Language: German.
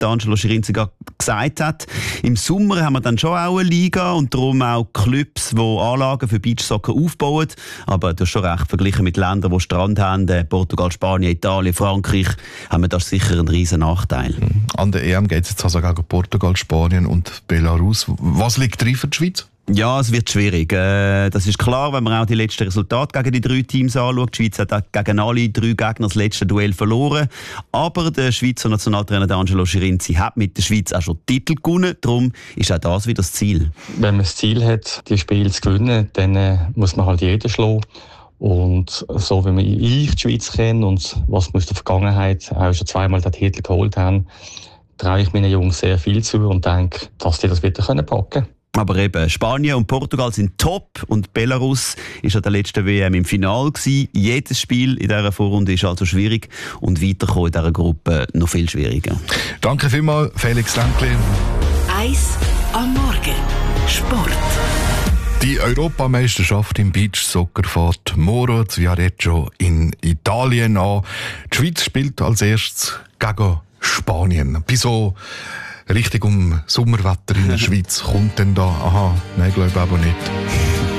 D'Angelo Schirinzi gesagt hat. Im Sommer haben wir dann schon auch eine Liga und darum auch Clubs, die Anlagen für Beachsoccer aufbauen. Aber du hast schon recht, verglichen mit Ländern, die Strand haben, Portugal, Spanien, Italien, Frankreich, haben wir da sicher einen riesen Nachteil. An der EM geht es jetzt also gegen Portugal, Spanien und Belarus. Was liegt drin für die Schweiz? Ja, es wird schwierig. Das ist klar, wenn man auch die letzten Resultate gegen die 3 Teams anschaut. Die Schweiz hat auch gegen alle 3 Gegner das letzte Duell verloren. Aber der Schweizer Nationaltrainer D'Angelo Schirinzi hat mit der Schweiz auch schon Titel gewonnen. Darum ist auch das wieder das Ziel. Wenn man das Ziel hat, die Spiele zu gewinnen, dann muss man halt jeden schlagen. Und so wie ich die Schweiz kenne und was wir aus der Vergangenheit auch schon 2-mal den Titel geholt haben, traue ich meinen Jungs sehr viel zu und denke, dass die das wieder packen können. Aber eben, Spanien und Portugal sind top und Belarus ist an der letzten WM im Finale gewesen. Jedes Spiel in dieser Vorrunde ist also schwierig und weiterkommen in dieser Gruppe noch viel schwieriger. Danke vielmals, Felix Länkli. 1 am Morgen. Sport. Die Europameisterschaft im Beachsoccer fährt Moro Viareggio in Italien an. Die Schweiz spielt als erstes gegen Spanien. Bei so richtig Sommerwetter in der Schweiz kommt denn da? Aha, nein, glaube ich aber nicht.